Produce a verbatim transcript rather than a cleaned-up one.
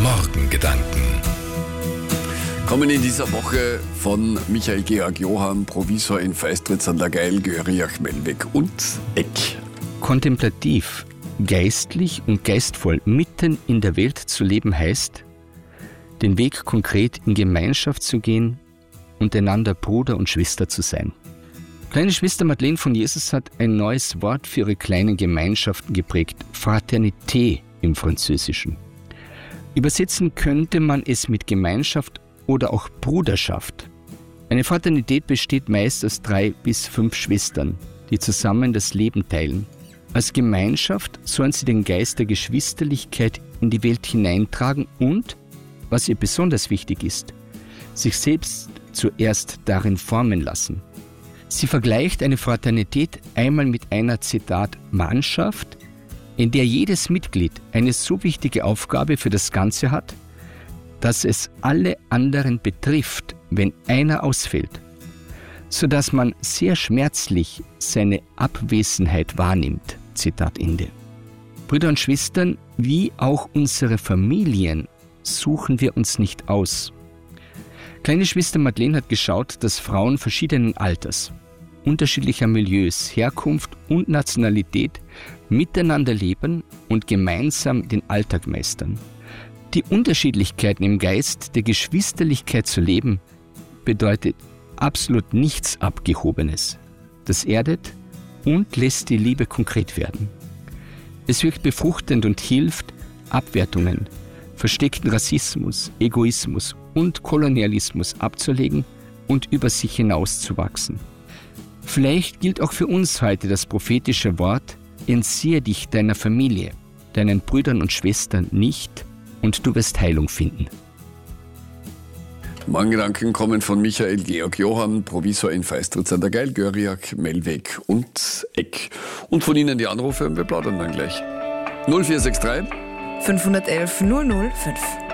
Morgengedanken. Kommen in dieser Woche von Michael Georg Johann, Provisor in Feistritz an der Gail, Göriach, Melweg und Eck. Kontemplativ, geistlich und geistvoll mitten in der Welt zu leben heißt, den Weg konkret in Gemeinschaft zu gehen und einander Bruder und Schwester zu sein. Kleine Schwester Madeleine von Jesus hat ein neues Wort für ihre kleinen Gemeinschaften geprägt, Fraternité im Französischen. Übersetzen könnte man es mit Gemeinschaft oder auch Bruderschaft. Eine Fraternität besteht meist aus drei bis fünf Schwestern, die zusammen das Leben teilen. Als Gemeinschaft sollen sie den Geist der Geschwisterlichkeit in die Welt hineintragen und, was ihr besonders wichtig ist, sich selbst zuerst darin formen lassen. Sie vergleicht eine Fraternität einmal mit einer, Zitat, Mannschaft, in der jedes Mitglied eine so wichtige Aufgabe für das Ganze hat, dass es alle anderen betrifft, wenn einer ausfällt, sodass man sehr schmerzlich seine Abwesenheit wahrnimmt. Zitat Ende. Brüder und Schwestern, wie auch unsere Familien, suchen wir uns nicht aus. Kleine Schwester Madeleine hat geschaut, dass Frauen verschiedenen Alters, unterschiedlicher Milieus, Herkunft und Nationalität miteinander leben und gemeinsam den Alltag meistern. Die Unterschiedlichkeiten im Geist der Geschwisterlichkeit zu leben, bedeutet absolut nichts Abgehobenes. Das erdet und lässt die Liebe konkret werden. Es wirkt befruchtend und hilft, Abwertungen, versteckten Rassismus, Egoismus und Kolonialismus abzulegen und über sich hinauszuwachsen. Vielleicht gilt auch für uns heute das prophetische Wort: Entziehe dich deiner Familie, deinen Brüdern und Schwestern nicht, und du wirst Heilung finden. Morgengedanken kommen von Michael Georg Johann, Provisor in Feistritz an der Gail, Göriach, Melweg und Eck. Und von Ihnen die Anrufe und wir plaudern dann gleich. null vier sechs drei fünf eins eins null null fünf.